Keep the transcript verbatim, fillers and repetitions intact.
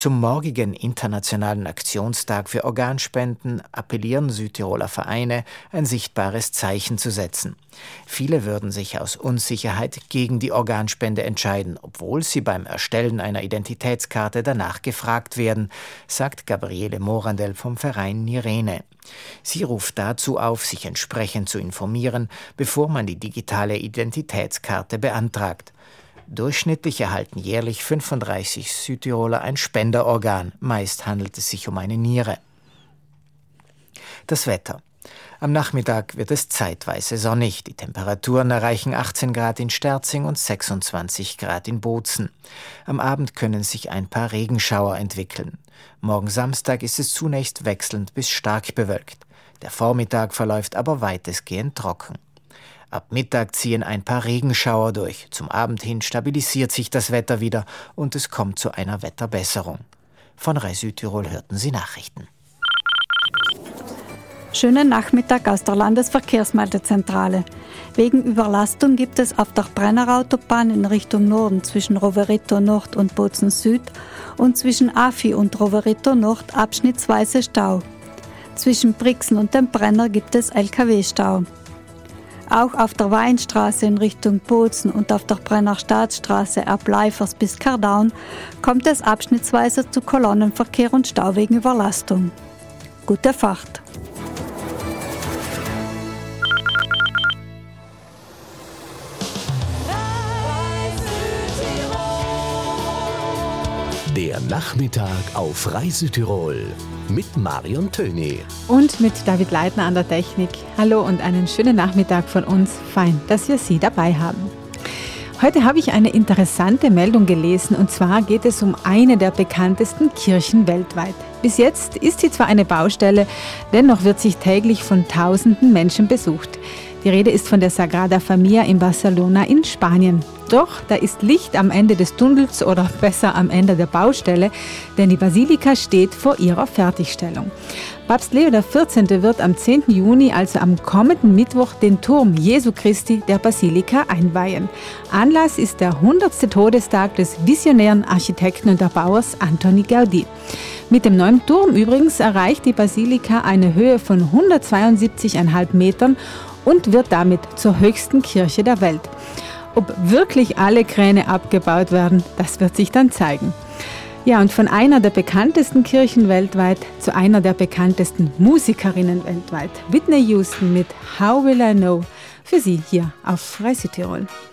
Zum morgigen Internationalen Aktionstag für Organspenden appellieren Südtiroler Vereine, ein sichtbares Zeichen zu setzen. Viele würden sich aus Unsicherheit gegen die Organspende entscheiden, obwohl sie beim Erstellen einer Identitätskarte danach gefragt werden, sagt Gabriele Morandell vom Verein Nirene. Sie ruft dazu auf, sich entsprechend zu informieren, bevor man die digitale Identitätskarte beantragt. Durchschnittlich erhalten jährlich fünfunddreißig Südtiroler ein Spenderorgan. Meist handelt es sich um eine Niere. Das Wetter. Am Nachmittag wird es zeitweise sonnig. Die Temperaturen erreichen achtzehn Grad in Sterzing und sechsundzwanzig Grad in Bozen. Am Abend können sich ein paar Regenschauer entwickeln. Morgen Samstag ist es zunächst wechselnd bis stark bewölkt. Der Vormittag verläuft aber weitestgehend trocken. Ab Mittag ziehen ein paar Regenschauer durch. Zum Abend hin stabilisiert sich das Wetter wieder und es kommt zu einer Wetterbesserung. Von R A I Südtirol hörten Sie Nachrichten. Schönen Nachmittag aus der Landesverkehrsmeldezentrale. Wegen Überlastung gibt es auf der Brennerautobahn in Richtung Norden zwischen Rovereto Nord und Bozen Süd und zwischen Afi und Rovereto Nord abschnittsweise Stau. Zwischen Brixen und dem Brenner gibt es L K W-Stau. Auch auf der Weinstraße in Richtung Bozen und auf der Brenner Staatsstraße ab Leifers bis Kardaun kommt es abschnittsweise zu Kolonnenverkehr und Stau wegen Überlastung. Gute Fahrt! Der Nachmittag auf R A I Südtirol mit Marion Töni. Und mit David Leitner an der Technik. Hallo und einen schönen Nachmittag von uns. Fein, dass wir Sie dabei haben. Heute habe ich eine interessante Meldung gelesen und zwar geht es um eine der bekanntesten Kirchen weltweit. Bis jetzt ist sie zwar eine Baustelle, dennoch wird sie täglich von tausenden Menschen besucht. Die Rede ist von der Sagrada Familia in Barcelona in Spanien. Doch da ist Licht am Ende des Tunnels oder besser am Ende der Baustelle, denn die Basilika steht vor ihrer Fertigstellung. Papst Leo der vierzehnte wird am zehnten Juni, also am kommenden Mittwoch, den Turm Jesu Christi der Basilika einweihen. Anlass ist der hundertste Todestag des visionären Architekten und Erbauers Antoni Gaudí. Mit dem neuen Turm übrigens erreicht die Basilika eine Höhe von hundertzweiundsiebzig Komma fünf Metern und wird damit zur höchsten Kirche der Welt. Ob wirklich alle Kräne abgebaut werden, das wird sich dann zeigen. Ja, und von einer der bekanntesten Kirchen weltweit zu einer der bekanntesten Musikerinnen weltweit. Whitney Houston mit How Will I Know für Sie hier auf R A I Südtirol.